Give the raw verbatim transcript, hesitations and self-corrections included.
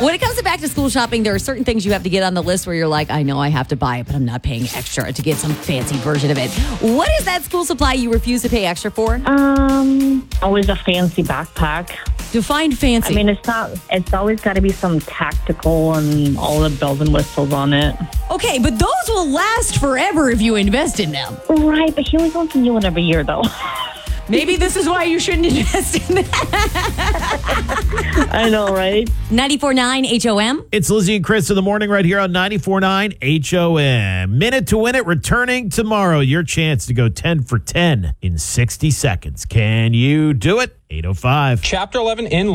When it comes to back to school shopping, there are certain things you have to get on the list where you're like, I know I have to buy it, but I'm not paying extra to get some fancy version of it. What is that school supply you refuse to pay extra for? Um, always a fancy backpack. Define fancy. I mean, it's not, it's always got to be some tactical and all the bells and whistles on it. Okay, but those will last forever if you invest in them. Right, but he always wants a new one every year, though. Maybe this is why you shouldn't invest in that. I know, right? ninety-four point nine H O M. It's Lizzie and Chris in the morning right here on ninety-four point nine H O M. Minute to Win It returning tomorrow. Your chance to go ten for ten in sixty seconds. Can you do it? eight oh five. Chapter eleven in